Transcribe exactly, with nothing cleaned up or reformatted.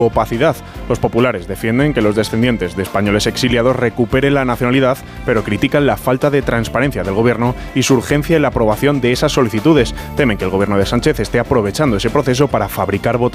opacidad. Los populares defienden que los descendientes de españoles exiliados recuperen la nacionalidad, pero critican la falta de transparencia del gobierno y su urgencia en la aprobación de esas solicitudes. Temen que el gobierno de Sánchez esté aprovechando ese proceso para fabricar votantes.